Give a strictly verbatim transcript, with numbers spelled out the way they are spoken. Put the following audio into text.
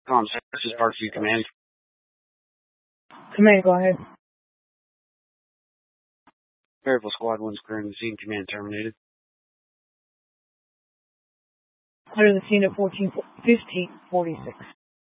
Com, this is Parkview Command. Command, go ahead. Variable Squad one's clearing the scene. Command terminated. Clear the scene at fourteen fifteen forty-six.